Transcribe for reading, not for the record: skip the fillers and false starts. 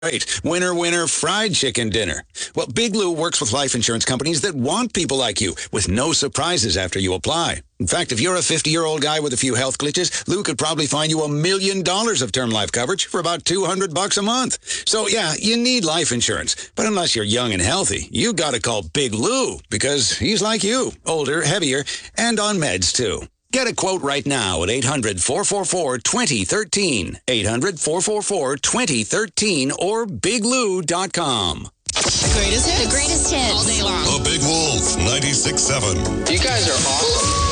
Great. Winner, winner, fried chicken dinner. Well, Big Lou works with life insurance companies that want people like you with no surprises after you apply. In fact, if you're a 50-year-old guy with a few health glitches, Lou could probably find you $1 million of term life coverage for about $200 a month. So, yeah, you need life insurance. But unless you're young and healthy, you got to call Big Lou because he's like you, older, heavier, and on meds, too. Get a quote right now at 800-444-2013, 800-444-2013, or biglou.com. The greatest hits. All day long. The Big Wolf, 96.7. You guys are awesome.